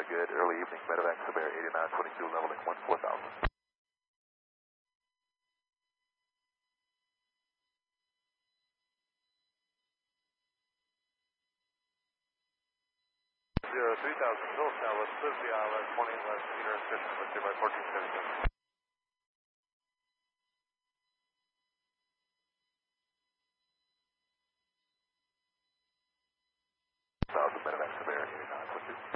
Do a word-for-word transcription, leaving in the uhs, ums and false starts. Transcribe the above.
good early evening. Medevac Siberian eighty-nine twenty-two, leveling one four thousand. Zero three thousand, Phil Tower, Frisbee Island, twenty West, Peter, Fisher, by fourteen seventy-seven.